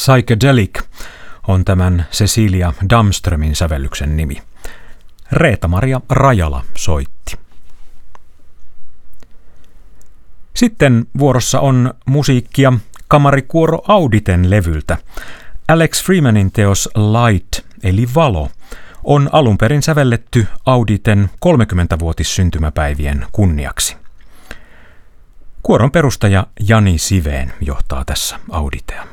Psychedelic on tämän Cecilia Damströmin sävellyksen nimi. Reetta-Maria Rajala soitti. Sitten vuorossa on musiikkia kamarikuoro Auditen levyltä. Alex Freemanin teos Light eli Valo on alun perin sävelletty Auditen 30-vuotissyntymäpäivien kunniaksi. Kuoron perustaja Jani Siveen johtaa tässä Auditea.